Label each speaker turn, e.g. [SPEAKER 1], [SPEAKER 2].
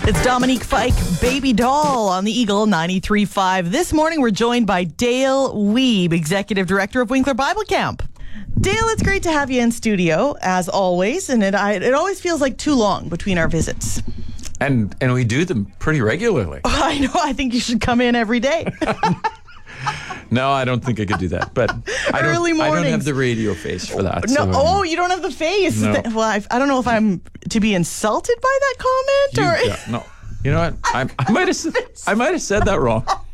[SPEAKER 1] It's Dominique Fike, Baby Doll on the Eagle 93.5. This morning we're joined by Dale Wiebe, Executive Director of Winkler Bible Camp. Dale, it's great to have you in studio, as always, and it always feels like too long between our visits.
[SPEAKER 2] And we do them pretty regularly.
[SPEAKER 1] I know, I think you should come in every day.
[SPEAKER 2] No, I don't think I could do that. But
[SPEAKER 1] Early mornings.
[SPEAKER 2] I don't have the radio face for that.
[SPEAKER 1] No,
[SPEAKER 2] so,
[SPEAKER 1] you don't have the face.
[SPEAKER 2] No.
[SPEAKER 1] Well, I don't know if I'm to be insulted by that comment or.
[SPEAKER 2] no. You know what? I might have said that wrong.